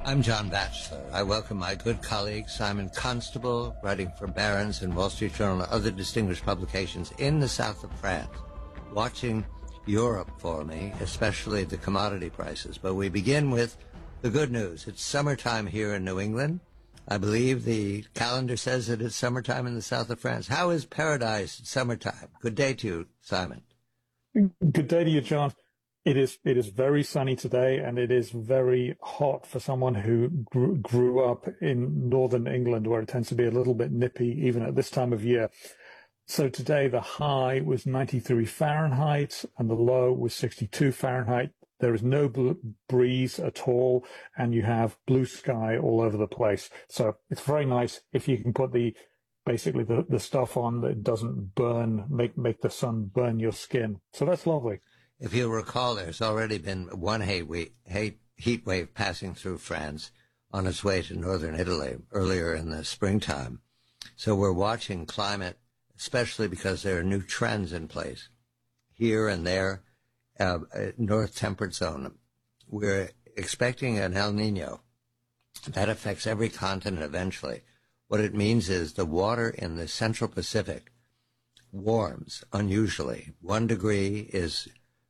I'm John Batchelor. I welcome my good colleague Simon Constable, writing for Barron's and Wall Street Journal and other distinguished publications in the south of France, watching Europe for me, especially the commodity prices. But we begin with the good news. It's summertime here in New England. I believe the calendar says that it's summertime in the south of France. How is paradise at summertime? Good day to you, Simon. Good day to you, John. It is very sunny today, and it is very hot for someone who grew up in northern England, where it tends to be a little bit nippy even at this time of year. So today the high was 93 Fahrenheit and the low was 62 Fahrenheit. There is no breeze at all, and you have blue sky all over the place. So it's very nice if you can put basically the stuff on that doesn't burn, make the sun burn your skin. So that's lovely. If you'll recall, there's already been one heat wave passing through France on its way to northern Italy earlier in the springtime. So we're watching climate, especially because there are new trends in place here and there. North temperate zone. We're expecting an El Nino. That affects every continent eventually. What it means is the water in the Central Pacific warms unusually. 1 degree is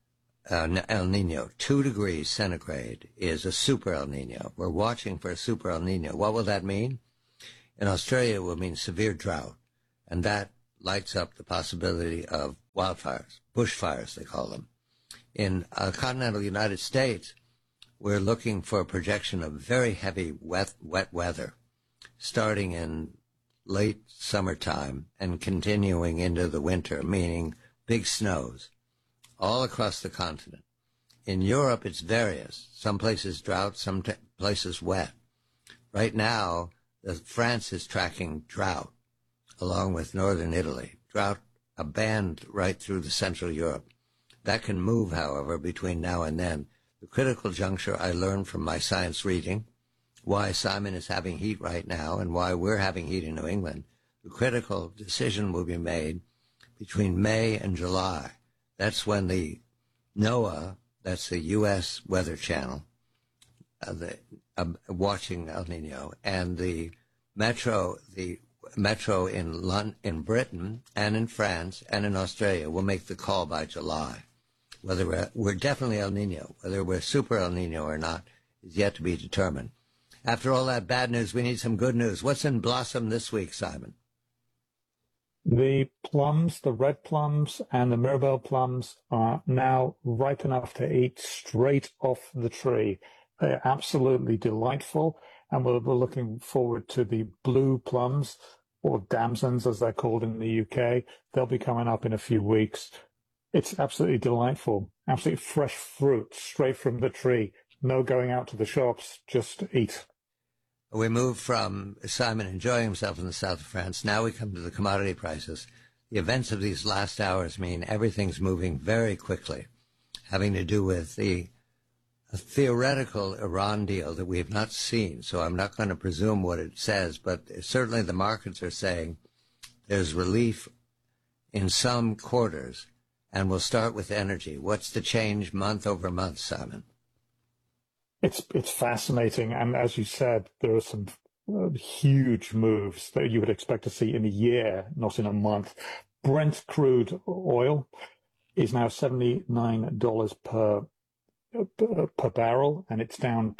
El Nino. 2 degrees centigrade is a super El Nino. We're watching for a super El Nino. What will that mean? In Australia, it will mean severe drought, and that lights up the possibility of wildfires, bushfires they call them. In continental United States, we're looking for a projection of very heavy wet weather starting in late summertime and continuing into the winter, meaning big snows all across the continent. In Europe, it's various. Some places drought, some places wet. Right now, France is tracking drought along with northern Italy. Drought, a band right through the Central Europe. That can move, however, between now and then. The critical juncture I learned from my science reading, why Simon is having heat right now and why we're having heat in New England. The critical decision will be made between May and July. That's when the NOAA, that's the U.S. Weather Channel, watching El Nino, and the metro in Britain and in France and in Australia will make the call by July. Whether we're definitely El Nino, whether we're super El Nino or not, is yet to be determined. After all that bad news, we need some good news. What's in blossom this week, Simon? The plums, the red plums and the Mirabelle plums are now ripe enough to eat straight off the tree. They're absolutely delightful, and we're looking forward to the blue plums, or damsons as they're called in the UK. They'll be coming up in a few weeks. It's absolutely delightful, absolutely fresh fruit straight from the tree. No going out to the shops, just eat. We move from Simon enjoying himself in the south of France. Now we come to the commodity prices. The events of these last hours mean everything's moving very quickly, having to do with a theoretical Iran deal that we have not seen. So I'm not going to presume what it says, but certainly the markets are saying there's relief in some quarters. And we'll start with energy. What's the change month over month, Simon? It's fascinating. And as you said, there are some huge moves that you would expect to see in a year, not in a month. Brent crude oil is now $79 per barrel, and it's down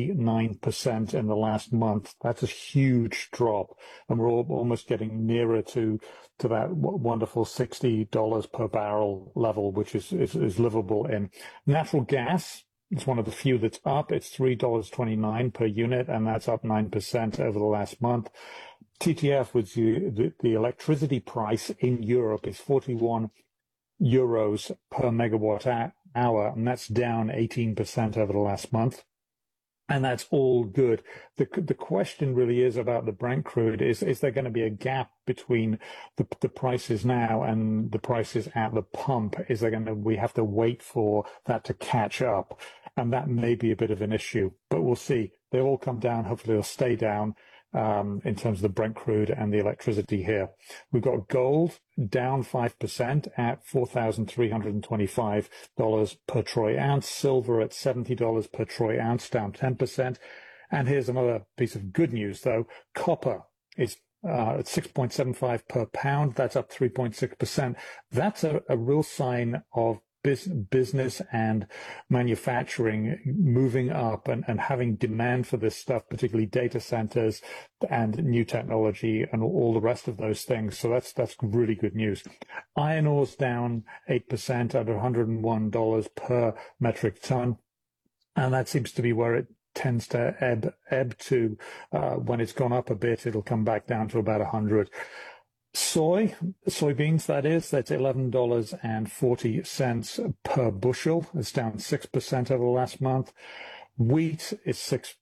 29% in the last month. That's a huge drop, and we're almost getting nearer to that wonderful $60 per barrel level, which is livable in. Natural gas is one of the few that's up. It's $3.29 per unit, and that's up 9% over the last month. TTF, with the electricity price in Europe, is 41 euros per megawatt hour, and that's down 18% over the last month. And that's all good. The question really is about the Brent crude. Is there going to be a gap between the prices now and the prices at the pump? We have to wait for that to catch up? And that may be a bit of an issue, but we'll see. They'll all come down. Hopefully they'll stay down in terms of the Brent crude and the electricity here. We've got gold down 5% at $4,325 per troy ounce. Silver at $70 per troy ounce, down 10%. And here's another piece of good news, though. Copper is at 6.75 per pound. That's up 3.6%. That's a real sign of business and manufacturing moving up and having demand for this stuff, particularly data centers and new technology and all the rest of those things. So that's really good news. Iron ore's down 8% at $101 per metric ton. And that seems to be where it tends to ebb to. When it's gone up a bit, it'll come back down to about 100. Soybeans, that's $11.40 per bushel. It's down 6% over the last month. Wheat is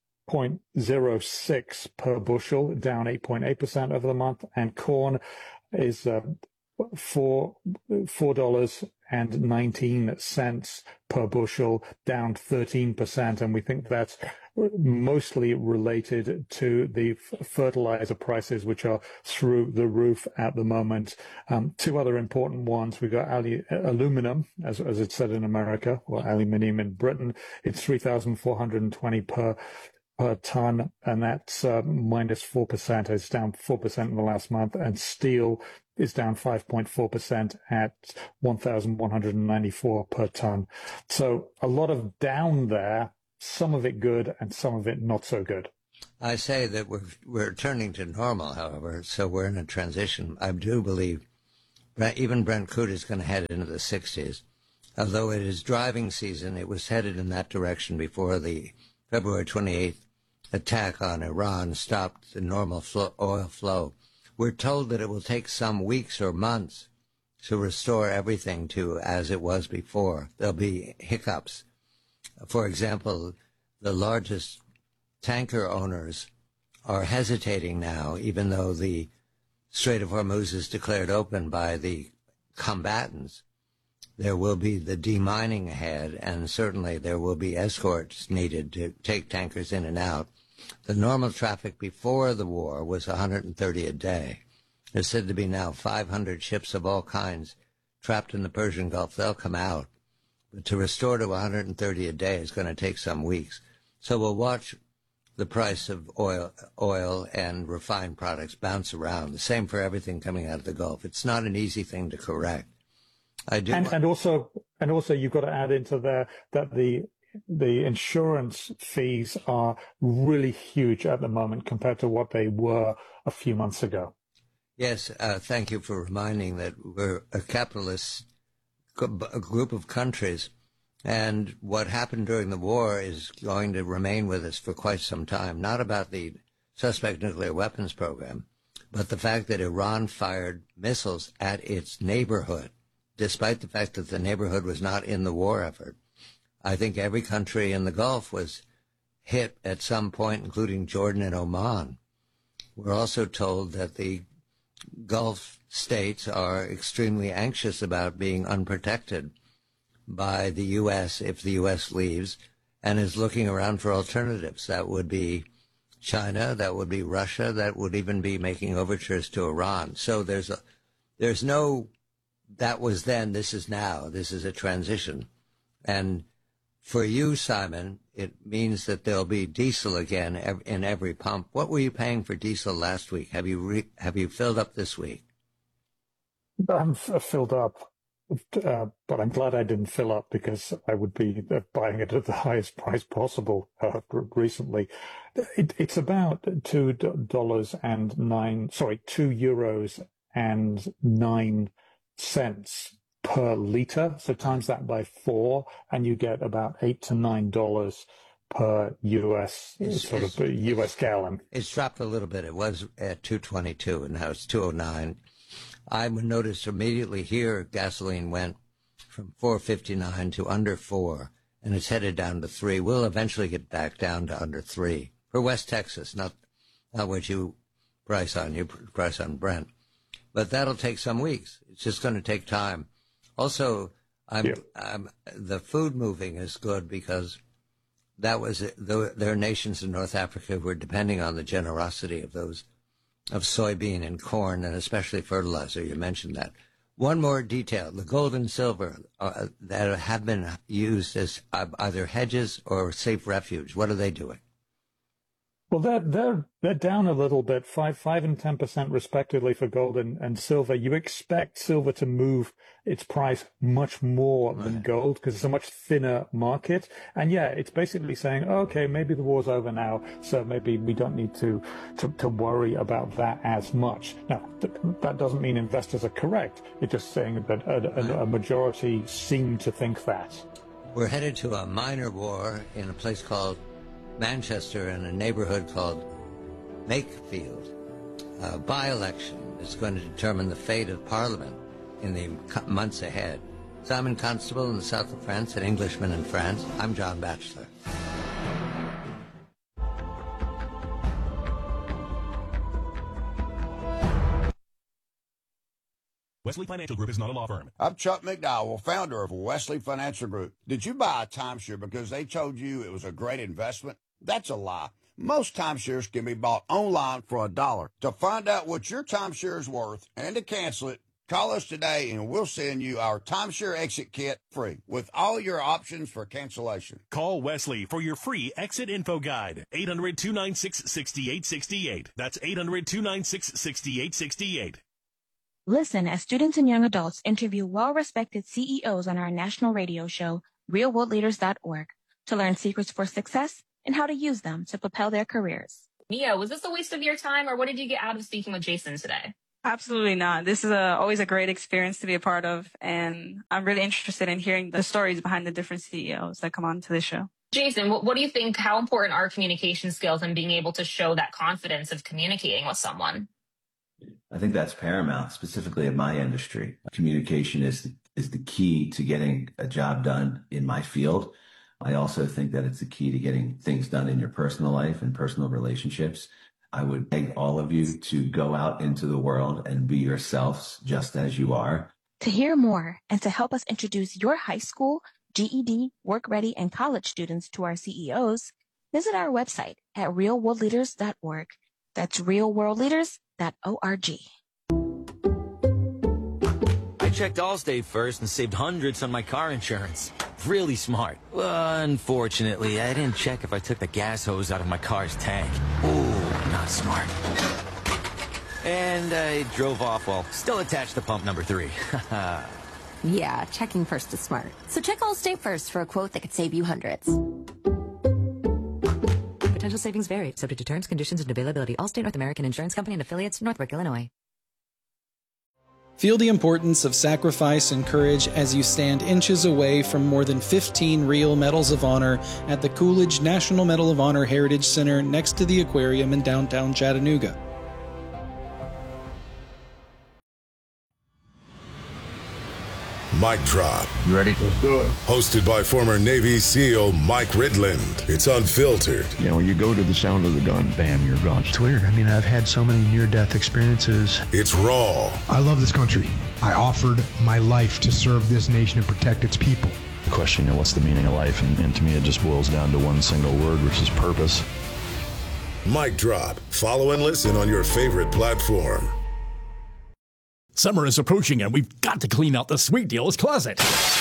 6.06 per bushel, down 8.8% over the month. And corn is $4.19 per bushel, down 13%. And we think that's mostly related to the fertilizer prices, which are through the roof at the moment. Two other important ones. We've got aluminum, as it's said in America, or aluminium in Britain. It's 3,420 per ton, and that's minus 4%. It's down 4% in the last month. And steel is down 5.4% at 1,194 per ton. So a lot of down there, some of it good and some of it not so good. I say that we're turning to normal, however, so we're in a transition. I do believe even Brent crude is going to head into the 60s. Although it is driving season, it was headed in that direction before the February 28th attack on Iran stopped the normal oil flow. We're told that it will take some weeks or months to restore everything to as it was before. There'll be hiccups. For example, the largest tanker owners are hesitating now, even though the Strait of Hormuz is declared open by the combatants. There will be the demining ahead, and certainly there will be escorts needed to take tankers in and out. The normal traffic before the war was 130 a day. There's said to be now 500 ships of all kinds trapped in the Persian Gulf. They'll come out. But to restore to 130 a day is going to take some weeks. So we'll watch the price of oil and refined products bounce around. The same for everything coming out of the Gulf. It's not an easy thing to correct. And also you've got to add into there that the insurance fees are really huge at the moment compared to what they were a few months ago. Yes, thank you for reminding that we're a capitalist a group of countries, and what happened during the war is going to remain with us for quite some time, not about the suspect nuclear weapons program, but the fact that Iran fired missiles at its neighborhood, despite the fact that the neighborhood was not in the war effort. I think every country in the Gulf was hit at some point, including Jordan and Oman. We're also told that the Gulf states are extremely anxious about being unprotected by the U.S. if the U.S. leaves, and is looking around for alternatives. That would be China, that would be Russia, that would even be making overtures to Iran. So there's no, that was then, this is now, this is a transition. And for you, Simon, it means that there'll be diesel again in every pump. What were you paying for diesel last week? Have you filled up this week? I'm filled up, but I'm glad I didn't fill up because I would be buying it at the highest price possible recently. It's about €2.09 per liter. So times that by 4, and you get about $8 to $9 per US gallon. It's dropped a little bit. It was at 222, and now it's 209. I noticed immediately here gasoline went from 4.59 to under 4, and it's headed down to 3. We'll eventually get back down to under 3 for West Texas, not what you price on. You price on Brent, but that'll take some weeks. It's just going to take time. Also, the food moving is good because that was there are nations in North Africa who are depending on the generosity of those of soybean and corn, and especially fertilizer. You mentioned that. One more detail: the gold and silver that have been used as either hedges or safe refuge. What are they doing? Well, they're down a little bit, 5 and 10% respectively for gold and silver. You expect silver to move its price much more than gold because it's a much thinner market. And yeah, it's basically saying, okay, maybe the war's over now, so maybe we don't need to worry about that as much. Now, that doesn't mean investors are correct. It's just saying that a majority seem to think that. We're headed to a minor war in a place called Manchester, in a neighborhood called Makefield. A by-election is going to determine the fate of Parliament in the months ahead. Simon Constable in the south of France, an Englishman in France. I'm John Batchelor. Wesley Financial Group is not a law firm. I'm Chuck McDowell, founder of Wesley Financial Group. Did you buy a timeshare because they told you it was a great investment? That's a lie. Most timeshares can be bought online for $1. To find out what your timeshare is worth and to cancel it, call us today and we'll send you our timeshare exit kit free with all your options for cancellation. Call Wesley for your free exit info guide. 800-296-6868. That's 800-296-6868. Listen as students and young adults interview well-respected CEOs on our national radio show, realworldleaders.org, to learn secrets for success and how to use them to propel their careers. Mia, was this a waste of your time, or what did you get out of speaking with Jason today? Absolutely not. This is always a great experience to be a part of, and I'm really interested in hearing the stories behind the different CEOs that come on to this show. Jason, what do you think, how important are communication skills and being able to show that confidence of communicating with someone? I think that's paramount, specifically in my industry. Communication is the key to getting a job done in my field. I also think that it's the key to getting things done in your personal life and personal relationships. I would beg all of you to go out into the world and be yourselves just as you are. To hear more and to help us introduce your high school, GED, work-ready, and college students to our CEOs, visit our website at realworldleaders.org. That's realworldleaders.org. I checked Allstate first and saved hundreds on my car insurance. Really smart. Unfortunately, I didn't check if I took the gas hose out of my car's tank. Ooh, not smart. And I drove off while still attached to pump number 3. Yeah, checking first is smart. So check Allstate first for a quote that could save you hundreds. Potential savings vary, subject to terms, conditions, and availability. Allstate North American Insurance Company and affiliates, Northbrook, Illinois. Feel the importance of sacrifice and courage as you stand inches away from more than 15 real Medals of Honor at the Coolidge National Medal of Honor Heritage Center next to the aquarium in downtown Chattanooga. Mic Drop. You ready? Let's do it. Hosted by former Navy SEAL Mike Ridland. It's unfiltered. You know, when you go to the sound of the gun, bam, you're gone. It's weird. I mean, I've had so many near-death experiences. It's raw. I love this country. I offered my life to serve this nation and protect its people. The question, you know, what's the meaning of life? And to me, it just boils down to one single word, which is purpose. Mic Drop. Follow and listen on your favorite platform. Summer is approaching and we've got to clean out the Sweet Deals closet.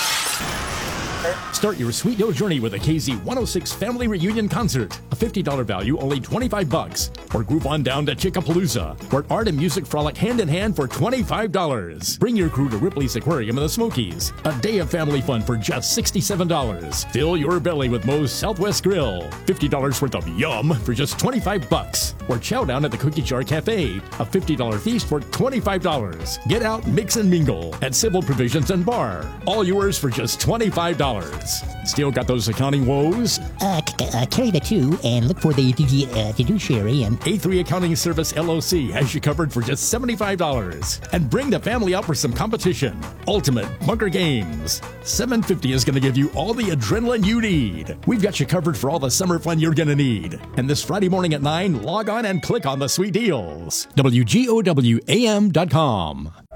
Start your Sweet Deal journey with a KZ106 Family Reunion Concert. A $50 value, only $25. Or group on down to Chickapalooza, where art and music frolic hand in hand for $25. Bring your crew to Ripley's Aquarium in the Smokies. A day of family fun for just $67. Fill your belly with Moe's Southwest Grill. $50 worth of yum for just $25. Or chow down at the Cookie Jar Cafe. A $50 feast for $25. Get out, mix and mingle at Civil Provisions and Bar. All yours for just $25. Still got those accounting woes? Carry the 2 and look for the fiduciary. And A3 Accounting Service LLC has you covered for just $75. And bring the family out for some competition. Ultimate Bunker Games. $750 is going to give you all the adrenaline you need. We've got you covered for all the summer fun you're going to need. And this Friday morning at 9, log on and click on the Sweet Deals. WGOWAM.com.